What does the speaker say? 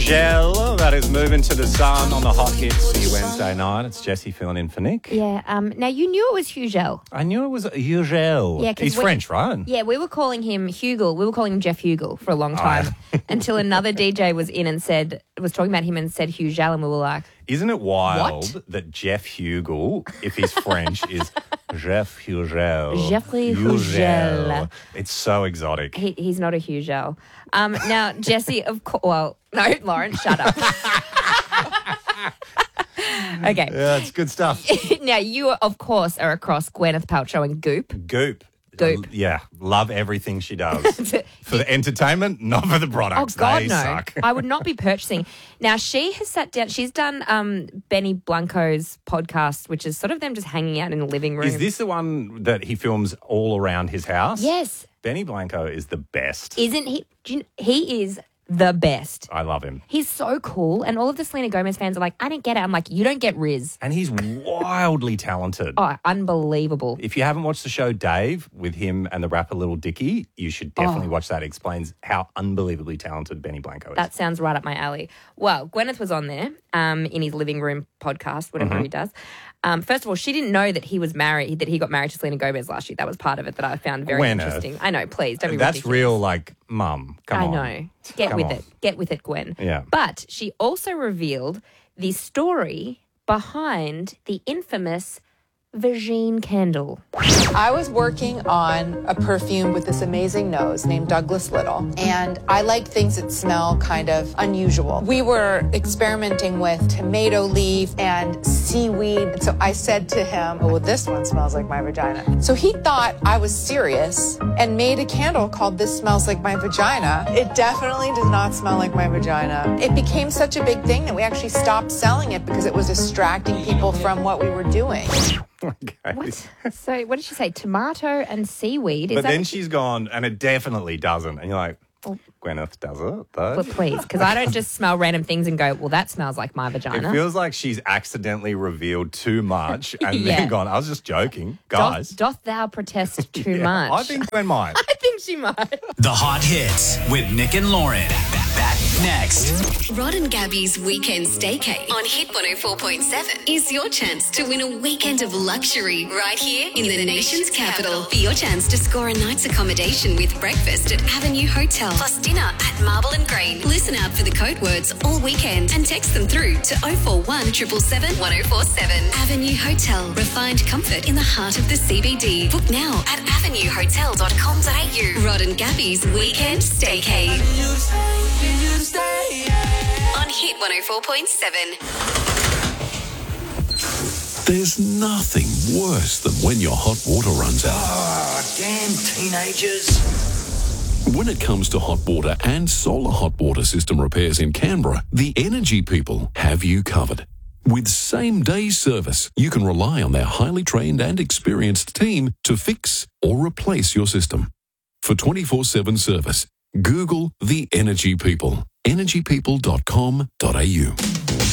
Hugel, that is Moving to the Sun on the Hot Hits for your Wednesday night. It's Jesse filling in for Nick. Yeah. Now, you knew it was Hugel. I knew it was Hugel. Yeah, he's French, right? Yeah, we were calling him Hugel. We were calling him Jeff Hugel for a long time until another DJ was in and was talking about him and said Hugel, and we were like, isn't it wild that Jeff Hugel, if he's French, is Jeff Hugel? Jeffrey Hugel. It's so exotic. He's not a Hugel. Now, Jesse, of course. Well, no, Lauren, shut up. Okay. Yeah, it's good stuff. Now, you, of course, are across Gwyneth Paltrow and Goop. Goop. Yeah, love everything she does. For the entertainment, not for the products. Oh, God, they no. suck. I would not be purchasing. Now, she has sat down. She's done Benny Blanco's podcast, which is sort of them just hanging out in the living room. Is this the one that he films all around his house? Yes. Benny Blanco is the best. Isn't he? He is the best. I love him. He's so cool. And all of the Selena Gomez fans are like, I don't get it. I'm like, you don't get Riz. And he's wildly talented. Oh, unbelievable. If you haven't watched the show Dave with him and the rapper Little Dicky, you should definitely watch that. It explains how unbelievably talented Benny Blanco is. That sounds right up my alley. Well, Gwyneth was on there in his living room podcast, whatever he does. First of all, she didn't know that he was married, that he got married to Selena Gomez last year. That was part of it that I found very interesting. I know, please, don't be That's ridiculous. real, like, mum, come on. I know. Get with it. Get with it, Gwen. Yeah. But she also revealed the story behind the infamous Vagine candle. I was working on a perfume with this amazing nose named Douglas Little, and I like things that smell kind of unusual. We were experimenting with tomato leaf and seaweed, and so I said to him, oh, well, this one smells like my vagina. So he thought I was serious and made a candle called This Smells Like My Vagina. It definitely does not smell like my vagina. It became such a big thing that we actually stopped selling it because it was distracting people from what we were doing. Okay. What? So what did she say? Tomato and seaweed? But then she's gone, and it definitely doesn't. And you're like, Gwyneth does it, though. Well, please, because I don't just smell random things and go, well, that smells like my vagina. It feels like she's accidentally revealed too much and then gone, I was just joking. Guys. Doth thou protest too much? I think Gwen might. I think she might. The Hot Hits with Nick and Lauren. Back next. Rod and Gabby's Weekend Staycay on Hit 104.7 is your chance to win a weekend of luxury right here in the nation's capital. For your chance to score a night's accommodation with breakfast at Avenue Hotel plus dinner at Marble and Green. Listen out for the code words all weekend and text them through to 041 777 1047. Avenue Hotel. Refined comfort in the heart of the CBD. Book now at avenuehotel.com.au. Rod and Gabby's Weekend Staycay. On Hit 104.7. There's nothing worse than when your hot water runs out. Oh, damn teenagers. When it comes to hot water and solar hot water system repairs in Canberra, the Energy People have you covered. With same-day service, you can rely on their highly trained and experienced team to fix or replace your system. For 24/7 service, Google the Energy People. energypeople.com.au.